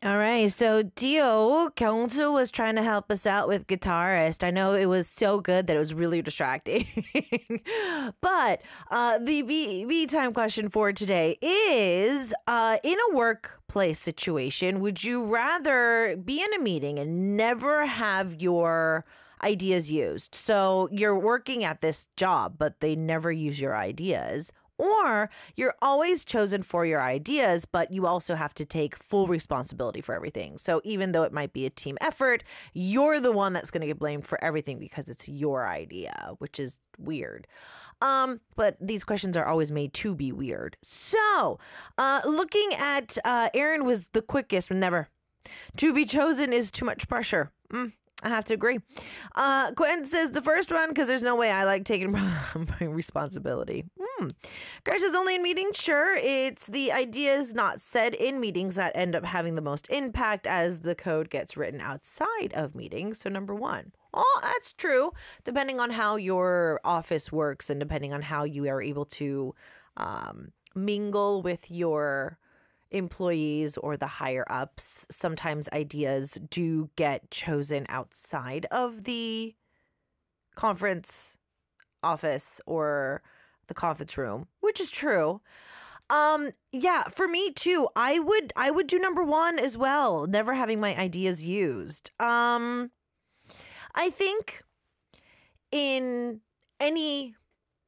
All right, so Dio Kyungsu was trying to help us out with guitarist. I know it was so good that it was really distracting. But the B time question for today is in a workplace situation, would you rather be in a meeting and never have your ideas used? So you're working at this job, but they never use your ideas. Or you're always chosen for your ideas, but you also have to take full responsibility for everything. So even though it might be a team effort, you're the one that's going to get blamed for everything because it's your idea, which is weird. But these questions are always made to be weird. So looking at Aaron was the quickest, never. To be chosen is too much pressure. I have to agree. Quentin says the first one because there's no way I like taking responsibility. Grace is only in meetings. Sure, it's the ideas not said in meetings that end up having the most impact as the code gets written outside of meetings. So number one. Oh, that's true. Depending on how your office works and depending on how you are able to mingle with your employees or the higher ups, sometimes ideas do get chosen outside of the conference office or the conference room, which is true. Yeah, for me too. I would do number one as well, never having my ideas used. I think in anywhere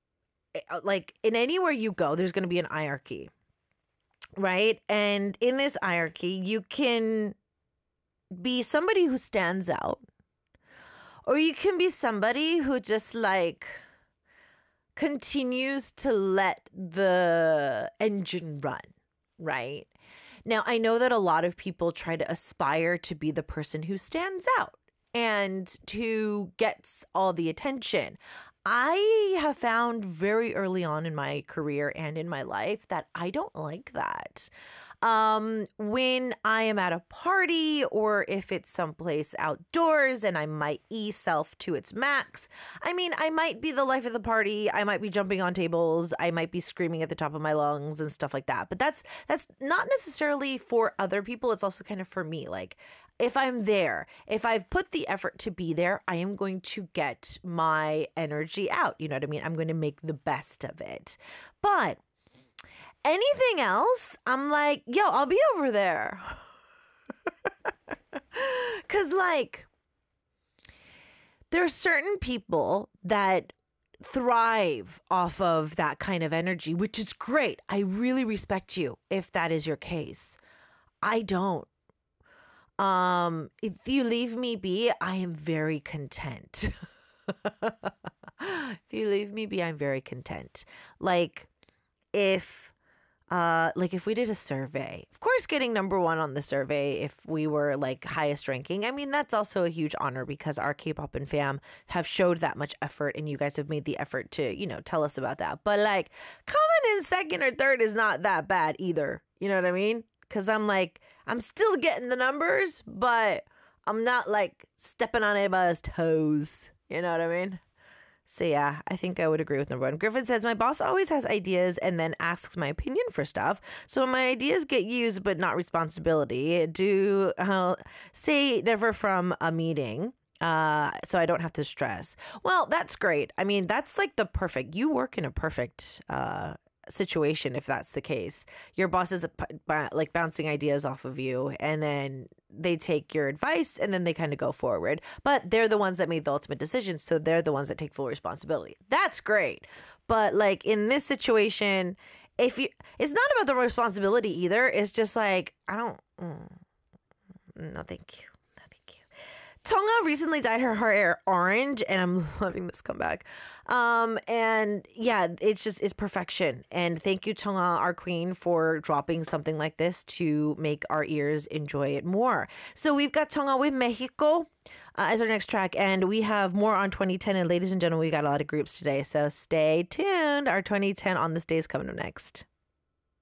you go, there's going to be an hierarchy. Right? And in this hierarchy, you can be somebody who stands out, or you can be somebody who just continues to let the engine run, right? Now, I know that a lot of people try to aspire to be the person who stands out and who gets all the attention. I have found very early on in my career and in my life that I don't like that. When I am at a party or if it's someplace outdoors and I'm my self to its max, I mean, I might be the life of the party. I might be jumping on tables. I might be screaming at the top of my lungs and stuff like that. But that's not necessarily for other people. It's also kind of for me. Like, if I'm there, if I've put the effort to be there, I am going to get my energy out. You know what I mean? I'm going to make the best of it. But anything else, I'm like, yo, I'll be over there. Because, there's certain people that thrive off of that kind of energy, which is great. I really respect you if that is your case. I don't. If you leave me be, I am very content. If you leave me be, I'm very content. If we did a survey, of course, getting number one on the survey, if we were highest ranking, I mean, that's also a huge honor because our K-pop and fam have showed that much effort and you guys have made the effort to, tell us about that. But coming in second or third is not that bad either. You know what I mean? Because I'm still getting the numbers, but I'm not stepping on anybody's toes. You know what I mean? So yeah, I think I would agree with number one. Griffin says, my boss always has ideas and then asks my opinion for stuff. So my ideas get used, but not responsibility. Do say never from a meeting. So I don't have to stress. Well, that's great. I mean, that's the perfect, you work in a perfect, situation if that's the case. Your boss is bouncing ideas off of you and then they take your advice and then they kind of go forward, but they're the ones that made the ultimate decision, so they're the ones that take full responsibility. That's great. But in this situation, it's not about the responsibility either. It's just no, thank you. Tonga recently dyed her hair orange, and I'm loving this comeback. And yeah, it's perfection. And thank you, Tonga, our queen, for dropping something like this to make our ears enjoy it more. So we've got Tonga with Mexico as our next track, and we have more on 2010. And ladies and gentlemen, we got a lot of groups today, so stay tuned. Our 2010 on this day is coming up next.